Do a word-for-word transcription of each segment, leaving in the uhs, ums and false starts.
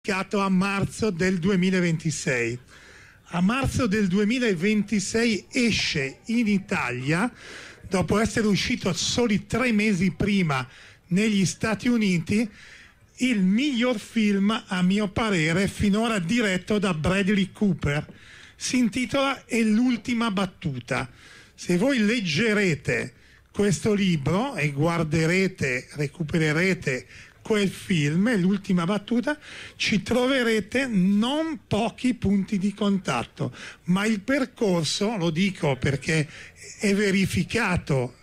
a marzo del duemilaventisei. A marzo del duemilaventisei esce in Italia, dopo essere uscito soli tre mesi prima negli Stati Uniti, il miglior film, a mio parere, finora diretto da Bradley Cooper. Si intitola E l'ultima battuta. Se voi leggerete questo libro e guarderete, recupererete quel film, l'ultima battuta, ci troverete non pochi punti di contatto, ma il percorso, lo dico perché è verificato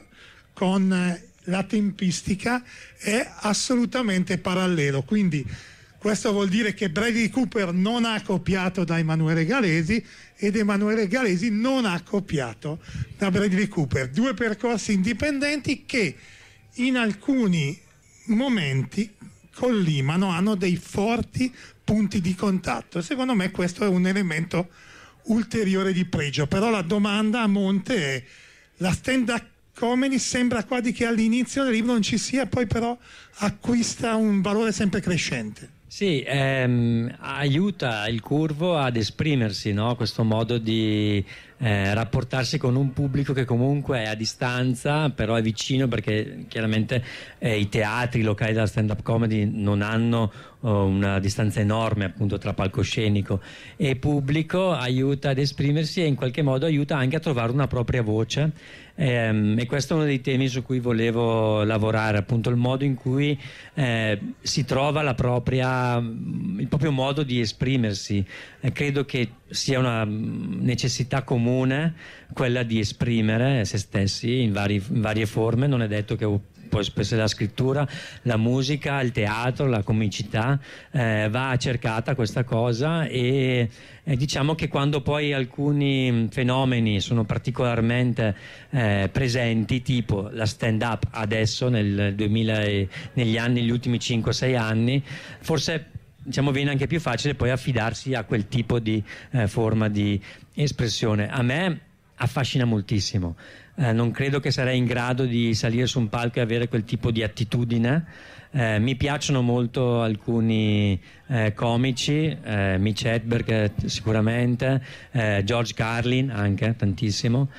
con la tempistica, è assolutamente parallelo. Quindi questo vuol dire che Bradley Cooper non ha copiato da Emanuele Galesi ed Emanuele Galesi non ha copiato da Bradley Cooper. Due percorsi indipendenti che in alcuni momenti collimano, hanno dei forti punti di contatto. Secondo me questo è un elemento ulteriore di pregio. Però la domanda a monte è: la stand-up comedy sembra quasi che all'inizio del libro non ci sia, poi però acquista un valore sempre crescente. Sì, ehm, aiuta il curvo ad esprimersi, no? Questo modo di eh, rapportarsi con un pubblico che comunque è a distanza, però è vicino, perché chiaramente eh, i teatri, i locali della stand-up comedy non hanno oh, una distanza enorme appunto tra palcoscenico e pubblico. Aiuta ad esprimersi e in qualche modo aiuta anche a trovare una propria voce. Ehm, e questo è uno dei temi su cui volevo lavorare, appunto il modo in cui eh, si trova la propria, il proprio modo di esprimersi. Eh, credo che sia una necessità comune quella di esprimere se stessi in, vari, in varie forme. Non è detto che poi spesso la scrittura, la musica, il teatro, la comicità, eh, va cercata questa cosa e eh, diciamo che quando poi alcuni fenomeni sono particolarmente eh, presenti, tipo la stand up adesso nel duemila e, negli anni, gli ultimi cinque sei anni, forse diciamo viene anche più facile poi affidarsi a quel tipo di eh, forma di espressione. A me affascina moltissimo. Eh, non credo che sarei in grado di salire su un palco e avere quel tipo di attitudine. Eh, mi piacciono molto alcuni eh, comici, eh, Mitch Hedberg eh, sicuramente, eh, George Carlin anche tantissimo.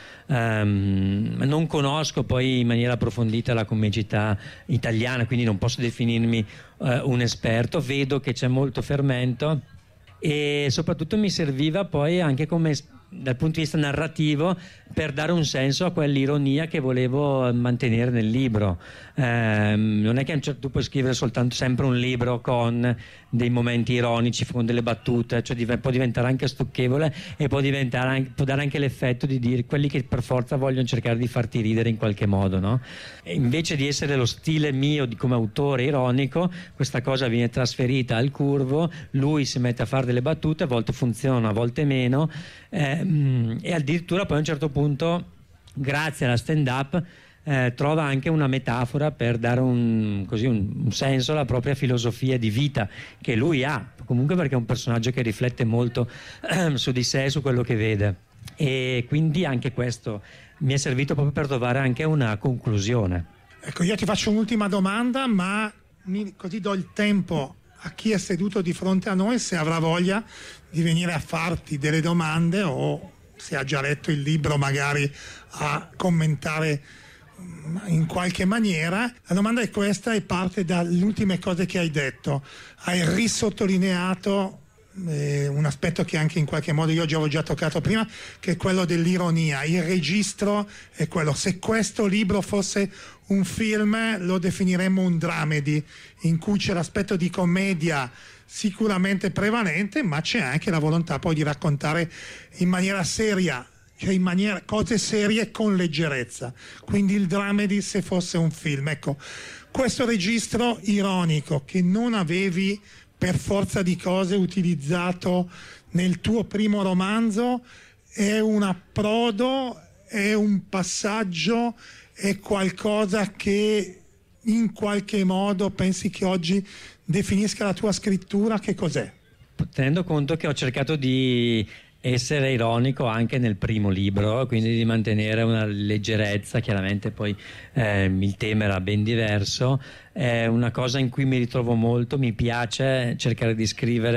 Um, non conosco poi in maniera approfondita la comicità italiana, quindi non posso definirmi eh, un esperto. Vedo che c'è molto fermento e soprattutto mi serviva poi anche come dal punto di vista narrativo per dare un senso a quell'ironia che volevo mantenere nel libro. Eh, non è che a un certo, tu puoi scrivere soltanto sempre un libro con dei momenti ironici, con delle battute, cioè div- può diventare anche stucchevole e può, diventare anche, può dare anche l'effetto di dire quelli che per forza vogliono cercare di farti ridere in qualche modo, no? E invece di essere lo stile mio di come autore ironico, questa cosa viene trasferita al curvo, lui si mette a fare delle battute, a volte funzionano, a volte meno, eh, e addirittura poi a un certo punto, grazie alla stand up, Eh, trova anche una metafora per dare un, così, un, un senso alla propria filosofia di vita che lui ha, comunque, perché è un personaggio che riflette molto eh, su di sé e su quello che vede, e quindi anche questo mi è servito proprio per trovare anche una conclusione. Ecco, io ti faccio un'ultima domanda, ma mi, così do il tempo a chi è seduto di fronte a noi se avrà voglia di venire a farti delle domande, o se ha già letto il libro magari a commentare in qualche maniera. La domanda è questa e parte dalle ultime cose che hai detto. Hai risottolineato eh, un aspetto che anche in qualche modo io già avevo già toccato prima, che è quello dell'ironia. Il registro è quello. Se questo libro fosse un film lo definiremmo un dramedy, in cui c'è l'aspetto di commedia sicuramente prevalente, ma c'è anche la volontà poi di raccontare in maniera seria, cioè in maniera, cose serie con leggerezza, quindi il dramedy se fosse un film. Ecco, questo registro ironico che non avevi per forza di cose utilizzato nel tuo primo romanzo è un approdo, è un passaggio, è qualcosa che in qualche modo pensi che oggi definisca la tua scrittura? Che cos'è? Tenendo conto che ho cercato di essere ironico anche nel primo libro, quindi di mantenere una leggerezza. Chiaramente poi eh, il tema era ben diverso. È una cosa in cui mi ritrovo molto, mi piace cercare di scrivere